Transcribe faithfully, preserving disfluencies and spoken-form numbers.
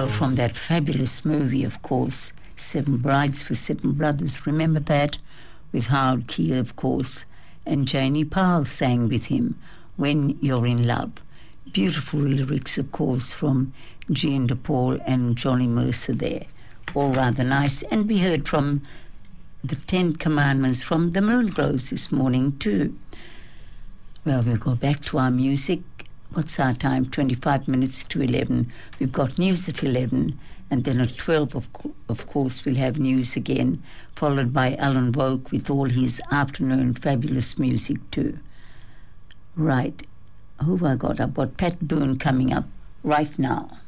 Well, from that fabulous movie, of course, Seven Brides for Seven Brothers. Remember that? With Howard Keel, of course, and Janie Powell sang with him, When You're in Love. Beautiful lyrics, of course, from Jean DePaul and Johnny Mercer there. All rather nice. And we heard from the Ten Commandments from the Moonglows this morning too. Well, we'll go back to our music. What's our time? twenty-five minutes to eleven. We've got news at eleven, and then at twelve, of, co- of course, we'll have news again, followed by Alan Vogue with all his afternoon fabulous music too. Right. Who have I got? I've got Pat Boone coming up right now.